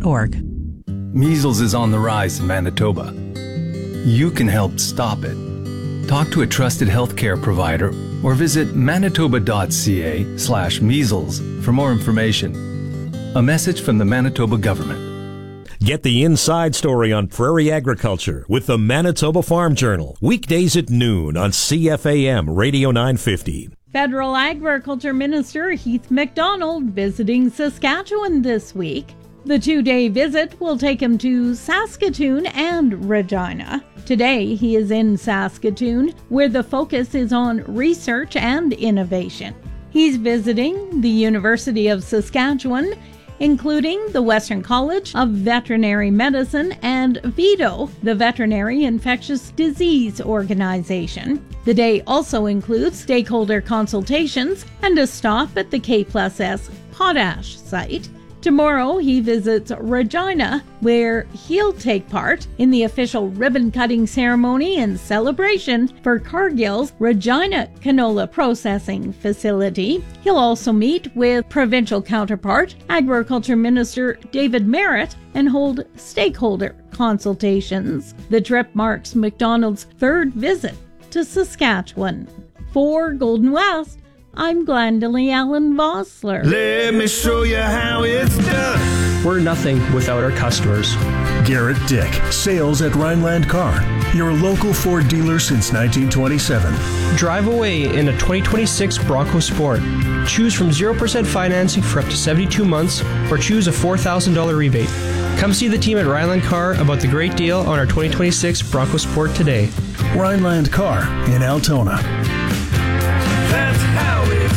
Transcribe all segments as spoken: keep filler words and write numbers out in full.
org. Measles is on the rise in Manitoba. You can help stop it. Talk to a trusted healthcare provider or visit manitoba.ca slash measles for more information. A message from the Manitoba government. Get the inside story on prairie agriculture with the Manitoba Farm Journal, weekdays at noon on C F A M Radio nine fifty. Federal Agriculture Minister Heath MacDonald visiting Saskatchewan this week. The two-day visit will take him to Saskatoon and Regina. Today, he is in Saskatoon, where the focus is on research and innovation. He's visiting the University of Saskatchewan, including the Western College of Veterinary Medicine and VIDO, the Veterinary Infectious Disease Organization. The day also includes stakeholder consultations and a stop at the K plus S potash site. Tomorrow, he visits Regina, where he'll take part in the official ribbon-cutting ceremony and celebration for Cargill's Regina Canola Processing Facility. He'll also meet with provincial counterpart, Agriculture Minister David Merritt, and hold stakeholder consultations. The trip marks MacDonald's third visit to Saskatchewan. For Golden West, I'm Glendalee Allen Vossler. Let me show you how it's done. We're nothing without our customers. Garrett Dick, sales at Rhineland Car, your local Ford dealer since nineteen twenty-seven. Drive away in a twenty twenty-six Bronco Sport. Choose from zero percent financing for up to seventy-two months or choose a four thousand dollars rebate. Come see the team at Rhineland Car about the great deal on our twenty twenty-six Bronco Sport today. Rhineland Car in Altona. That's how it's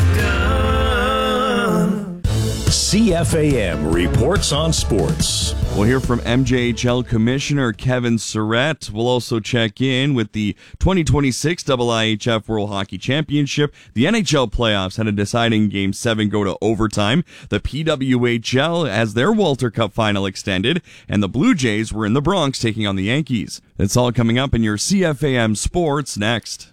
done. C F A M reports on sports. We'll hear from M J H L Commissioner Kevin Surratt. We'll also check in with the twenty twenty-six I I H F World Hockey Championship. The N H L playoffs had a deciding Game seven go to overtime. The P W H L has their Walter Cup final extended, and the Blue Jays were in the Bronx taking on the Yankees. It's all coming up in your C F A M Sports next.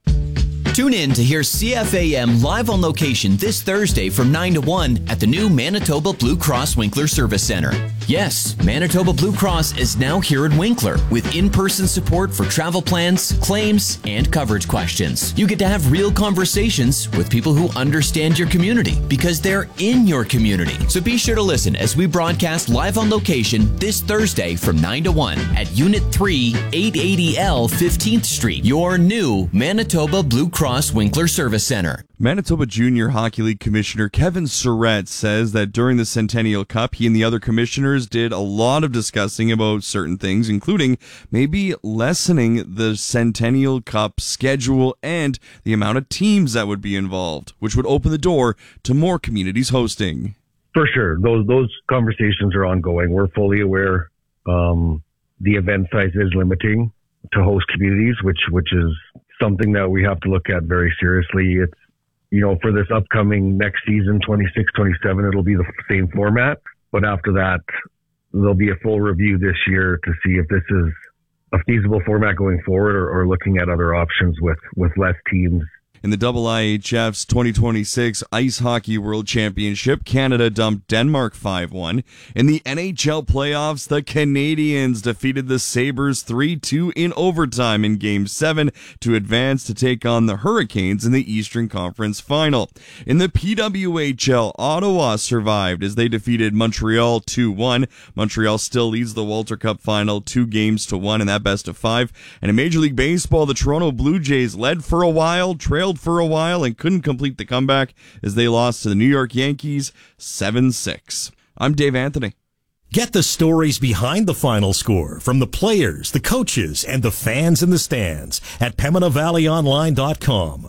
Tune in to hear C F A M live on location this Thursday from nine to one at the new Manitoba Blue Cross Winkler Service Center. Yes, Manitoba Blue Cross is now here in Winkler with in-person support for travel plans, claims, and coverage questions. You get to have real conversations with people who understand your community because they're in your community. So be sure to listen as we broadcast live on location this Thursday from nine to one at Unit three, eight eighty L fifteenth Street, your new Manitoba Blue Cross Cross Winkler Service Center. Manitoba Junior Hockey League Commissioner Kevin Surratt says that during the Centennial Cup, he and the other commissioners did a lot of discussing about certain things, including maybe lessening the Centennial Cup schedule and the amount of teams that would be involved, which would open the door to more communities hosting. For sure. Those those conversations are ongoing. We're fully aware um, the event size is limiting to host communities, which which is something that we have to look at very seriously. It's, you know, for this upcoming next season, twenty-six twenty-seven, it'll be the same format. But after that, there'll be a full review this year to see if this is a feasible format going forward or, or looking at other options with, with less teams. In the I I H F's twenty twenty-six Ice Hockey World Championship, Canada dumped Denmark five one. In the N H L playoffs, the Canadiens defeated the Sabres three two in overtime in Game seven to advance to take on the Hurricanes in the Eastern Conference Final. In the P W H L, Ottawa survived as they defeated Montreal two one. Montreal still leads the Walter Cup Final two games to one in that best of five. And in Major League Baseball, the Toronto Blue Jays led for a while, trailed for a while, and couldn't complete the comeback as they lost to the New York Yankees seven six. I'm Dave Anthony. Get the stories behind the final score from the players, the coaches, and the fans in the stands at Pembina Valley Online dot com.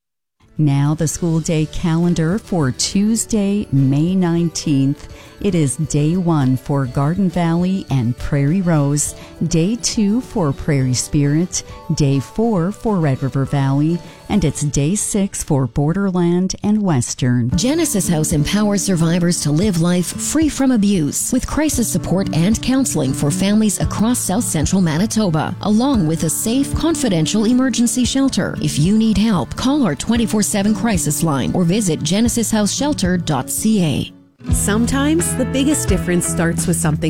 Now the school day calendar for Tuesday, May nineteenth. It is day one for Garden Valley and Prairie Rose, day two for Prairie Spirit, day four for Red River Valley, and it's day six for Borderland and Western. Genesis House empowers survivors to live life free from abuse with crisis support and counseling for families across South Central Manitoba, along with a safe, confidential emergency shelter. If you need help, call our twenty-four seven crisis line or visit genesis house shelter dot c a. Sometimes the biggest difference starts with something